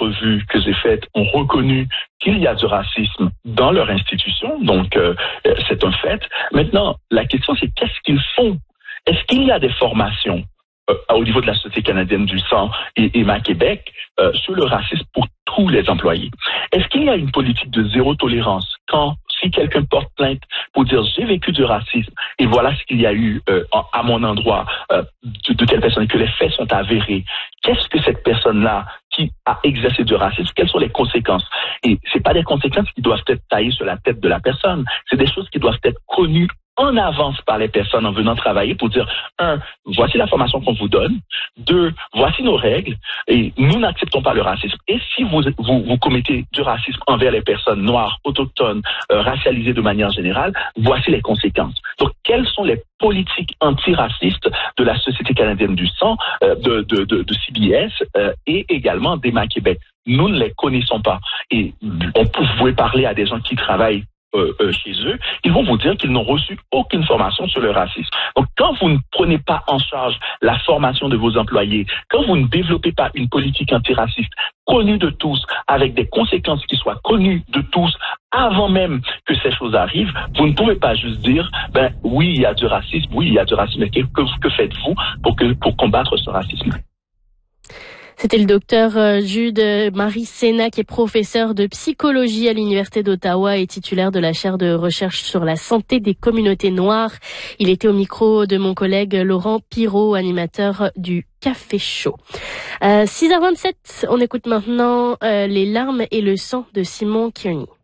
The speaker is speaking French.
entrevues que j'ai faites ont reconnu qu'il y a du racisme dans leur institution, donc c'est un fait. Maintenant, la question c'est qu'est-ce qu'ils font? Est-ce qu'il y a des formations au niveau de la Société canadienne du sang et EMA Québec sur le racisme pour tous les employés? Est-ce qu'il y a une politique de zéro tolérance si quelqu'un porte plainte pour dire j'ai vécu du racisme et voilà ce qu'il y a eu à mon endroit de telle personne et que les faits sont avérés, qu'est-ce que cette personne-là qui a exercé du racisme, quelles sont les conséquences? Et c'est pas des conséquences qui doivent être taillées sur la tête de la personne, c'est des choses qui doivent être connues en avance par les personnes en venant travailler pour dire, voici la formation qu'on vous donne. 2, voici nos règles et nous n'acceptons pas le racisme. Et si vous commettez du racisme envers les personnes noires, autochtones, racialisées de manière générale, voici les conséquences. Donc, quelles sont les politiques antiracistes de la Société canadienne du sang, de CBS et également d'EMA Québec? Nous ne les connaissons pas. Et vous pouvez parler à des gens qui travaillent chez eux, ils vont vous dire qu'ils n'ont reçu aucune formation sur le racisme. Donc, quand vous ne prenez pas en charge la formation de vos employés, quand vous ne développez pas une politique antiraciste connue de tous, avec des conséquences qui soient connues de tous, avant même que ces choses arrivent, vous ne pouvez pas juste dire, oui, il y a du racisme, mais que faites-vous pour combattre ce racisme? C'était le docteur Jude Marie Sénat, qui est professeur de psychologie à l'Université d'Ottawa et titulaire de la chaire de recherche sur la santé des communautés noires. Il était au micro de mon collègue Laurent Pirot, animateur du Café Chaud. 6h27, on écoute maintenant Les larmes et le sang de Simon Kearney.